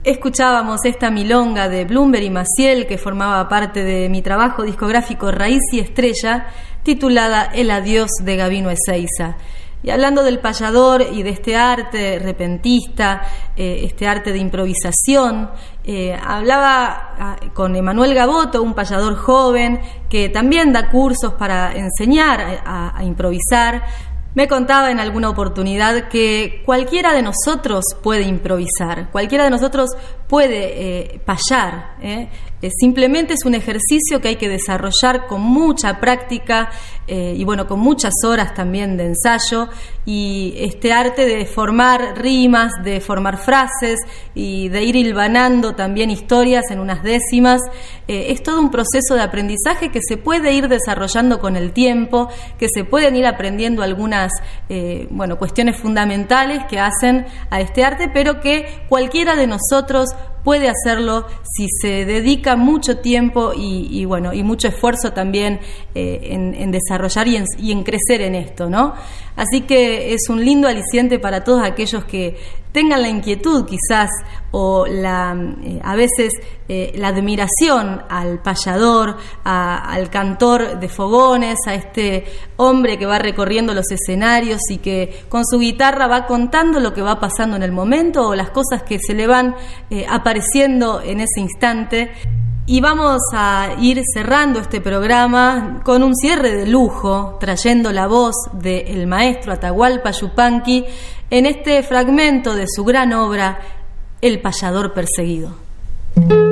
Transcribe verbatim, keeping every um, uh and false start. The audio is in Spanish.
Escuchábamos esta milonga de Bloomberg y Maciel, que formaba parte de mi trabajo discográfico Raíz y Estrella, titulada El adiós de Gabino Ezeiza. Y hablando del payador y de este arte repentista, eh, este arte de improvisación, eh, hablaba con Emanuel Gaboto, un payador joven que también da cursos para enseñar a, a improvisar. Me contaba en alguna oportunidad que cualquiera de nosotros puede improvisar, cualquiera de nosotros puede eh, payar, ¿eh? Eh, simplemente es un ejercicio que hay que desarrollar con mucha práctica eh, y bueno, con muchas horas también de ensayo, y este arte de formar rimas, de formar frases y de ir hilvanando también historias en unas décimas, eh, es todo un proceso de aprendizaje que se puede ir desarrollando con el tiempo, que se pueden ir aprendiendo algunas eh, bueno, cuestiones fundamentales que hacen a este arte, pero que cualquiera de nosotros puede hacerlo si se dedica mucho tiempo y, y bueno, y mucho esfuerzo también eh, en, en desarrollar y en, y en crecer en esto, ¿no? Así que es un lindo aliciente para todos aquellos que tengan la inquietud quizás o la eh, a veces eh, la admiración al payador, a, al cantor de fogones, a este hombre que va recorriendo los escenarios y que con su guitarra va contando lo que va pasando en el momento o las cosas que se le van eh, apareciendo en ese instante. Y vamos a ir cerrando este programa con un cierre de lujo, trayendo la voz del maestro Atahualpa Yupanqui en este fragmento de su gran obra, El payador perseguido.